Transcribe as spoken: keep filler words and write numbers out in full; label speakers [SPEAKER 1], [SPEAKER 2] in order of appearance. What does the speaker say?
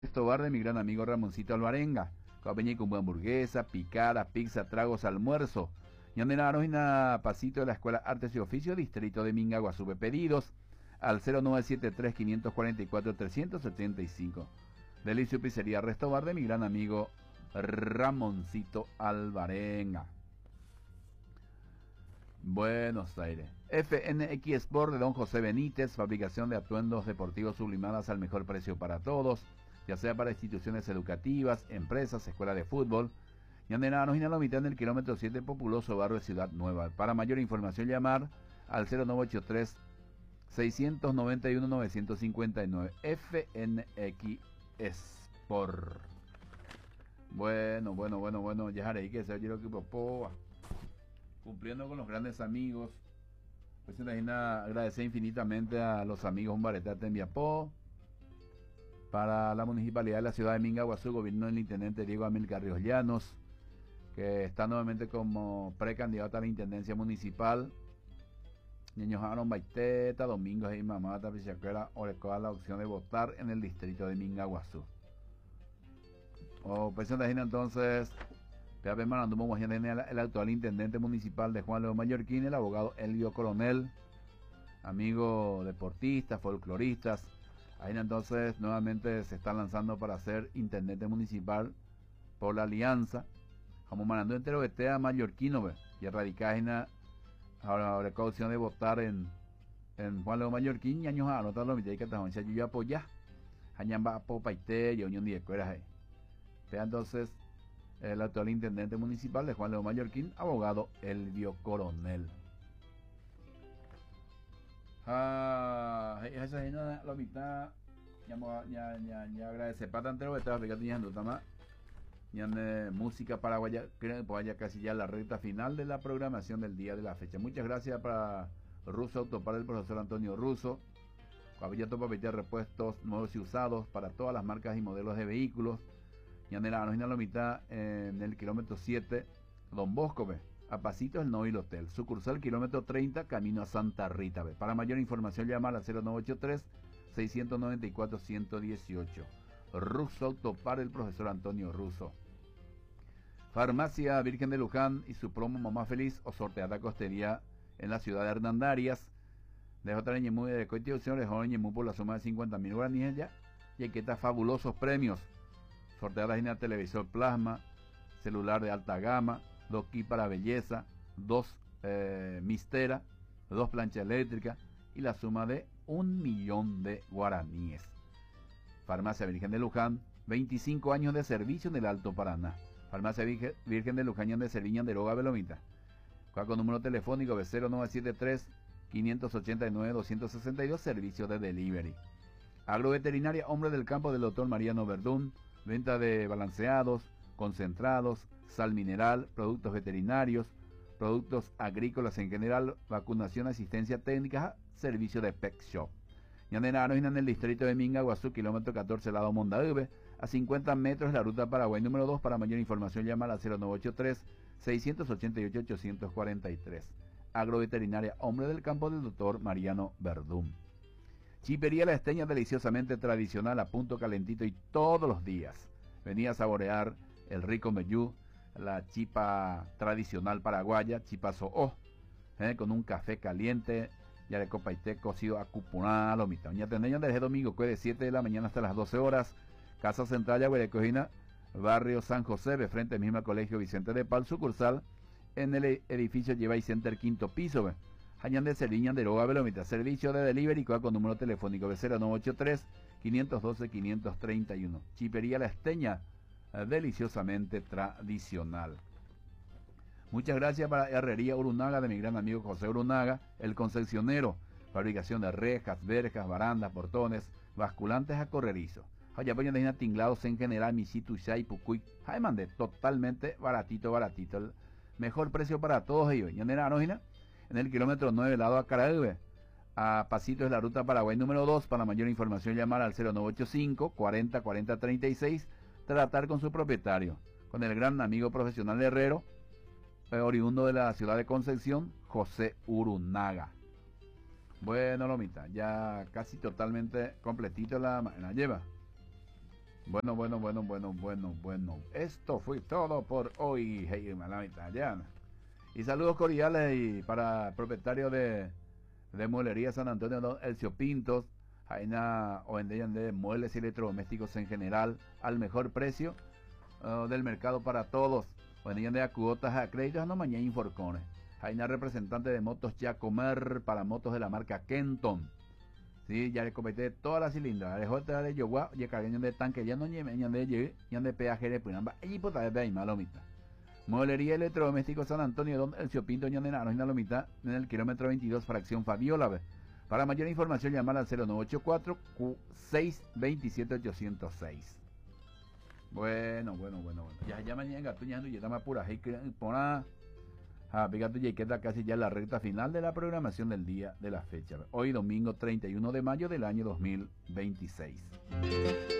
[SPEAKER 1] Esto bar de mi gran amigo Ramoncito Alvarenga. Capeña con hamburguesa, picada, pizza, tragos, almuerzo. Ñandenaros y na pasito de la Escuela Artes y Oficio, Distrito de Minga, sube pedidos al cero nueve siete tres, cinco cuatro cuatro, tres ocho cinco. Delicio Pizzería Resto Bar de mi gran amigo Ramoncito Alvarenga. Buenos Aires. F N X Sport de Don José Benítez, fabricación de atuendos deportivos sublimadas al mejor precio para todos, ya sea para instituciones educativas, empresas, escuela de fútbol. Y andenanos y mitad en el kilómetro siete, populoso barrio de Ciudad Nueva. Para mayor información llamar al cero nueve ocho tres, seis nueve uno, nueve cinco nueve. F N X Sport. Bueno, bueno, bueno, bueno, ya haré que se oye que popoa. Cumpliendo con los grandes amigos. Pues imagina agradecer infinitamente a los amigos Humbaretate en Viapó. Para la municipalidad de la ciudad de Mingaguazú, gobierno del intendente Diego Amílcar Ríos Llanos, que está nuevamente como precandidato a la intendencia municipal. Niños Aaron Baiteta, Domingos y Mamá Tapichaquera, Orecoa la opción de votar en el distrito de Mingaguazú. O pues imagina entonces. El actual intendente municipal de Juan León Mallorquín, el abogado Elvio Coronel, amigo deportistas, folcloristas. Ahí entonces nuevamente se está lanzando para ser intendente municipal por la alianza. Como manando entero vetea mallorquino, y radicágina ahora habrá opción de votar en, en Juan León Mallorquín y años a anotar los mitad que estaban yo apoyar. Hañamba Popaite y Unión de Escuelas ahí. Entonces el actual intendente municipal de Juan León Mallorquín, abogado Elvio Coronel. Ah, esa es la mitad. Ya, ya, ya, ya agradece para entero que estaba fijando también. Ya música paraguaya, creo que ya casi ya la recta final de la programación del día de la fecha. Muchas gracias para Russo Autopar, el profesor Antonio Russo. Cabellato para meter repuestos nuevos y usados para todas las marcas y modelos de vehículos. Y en la mitad en el kilómetro siete, Don Bosco, ve, a pasitos el Novil Hotel, sucursal kilómetro treinta, camino a Santa Rita, ve. Para mayor información llamar al cero nueve ocho tres, seis nueve cuatro, uno uno ocho. Russo Autopar, el profesor Antonio Russo. Farmacia Virgen de Luján y su promo Mamá Feliz o sorteada costería en la ciudad de Hernandarias. De otra ñemú de coitización, de joven ñemú por la suma de cincuenta mil guaraníes ya. Y aquí está fabulosos premios. Sorteadas en el televisor plasma, celular de alta gama, dos kits para belleza, dos eh, mistera, dos planchas eléctricas y la suma de un millón de guaraníes. Farmacia Virgen de Luján, veinticinco años de servicio en el Alto Paraná. Farmacia Virgen de Luján de Serviña de Roga Belomita. Con número telefónico de cero nueve siete tres, cinco ocho nueve, dos seis dos, servicio de delivery. Agroveterinaria Hombre del Campo del doctor Mariano Verdún. Venta de balanceados, concentrados, sal mineral, productos veterinarios, productos agrícolas en general, vacunación, asistencia técnica, servicio de pet shop. Ñandenaros en el distrito de Mingaguazú, kilómetro catorce, lado Mondaube, a cincuenta metros de la ruta Paraguay número dos. Para mayor información llama al cero nueve ocho tres, seis ocho ocho, ocho cuatro tres. Agroveterinaria Hombre del Campo del doctor Mariano Verdún. Chipería La Esteña, deliciosamente tradicional, a punto calentito y todos los días. Venía a saborear el rico menú, la chipa tradicional paraguaya, chipa soó, eh, con un café caliente, ya de copa y té cocido a cupuná, lomita. Ya tendrían desde domingo, que de siete de la mañana hasta las doce horas. Casa Central, Yagüe de Cojina, barrio San José, de frente al mismo colegio Vicente de Pal, sucursal, en el edificio Llevay Center, quinto piso, ve. Hañan de Seriña de Roga Belomita, servicio de delivery con número telefónico de cero nueve ocho tres, cinco uno dos, cinco tres uno. Chipería La Esteña, deliciosamente tradicional. Muchas gracias para Herrería Urunaga de mi gran amigo José Urunaga, el concesionero, fabricación de rejas, verjas, barandas, portones, basculantes a correrizo. Allá ponen de tinglados en general, Misitu, Shai, Pucuy, Jaiman de totalmente baratito, baratito, el mejor precio para todos ellos. ¿Ya no? En el kilómetro nueve, lado a Caraíbe, a pasitos de la ruta Paraguay número dos. Para mayor información llamar al cero nueve ocho cinco, cuarenta, cuarenta, treinta y seis, tratar con su propietario, con el gran amigo profesional herrero, eh, oriundo de la ciudad de Concepción, José Urunaga. Bueno, Lomita, ya casi totalmente completito la, la lleva. Bueno, bueno, bueno, bueno, bueno, bueno. Esto fue todo por hoy, hey, malamita, ya. Y saludos cordiales y para el propietario de, de Mueblería San Antonio, don Elcio Pintos, Jaina o venderían de muebles y electrodomésticos en general al mejor precio uh, del mercado para todos. Vendían de cuotas a créditos, no mañana inforcones. Jaina representante de motos Yacomer para motos de la marca Kenton. Sí, ya le comenté todas las cilindradas. De J de Yogua, ya cargan de tanque, ya no ñemeñan de ye, ya de peaje de punamba. Y por tal vez malomita. Mueblería electrodoméstico San Antonio, donde el Ciopinto ñan de Naranjo y Nalomita, en el kilómetro veintidós, fracción Fabiola. Para mayor información, llamar al cero nueve ocho cuatro, seis dos siete, ocho cero seis. Bueno, bueno, bueno, bueno. Ya, ya mañana tú ya no ya más pura. Hey, pona. Ah, fíjate, ya queda casi ya la recta final de la programación del día de la fecha. Hoy domingo treinta y uno de mayo del año dos mil veintiséis.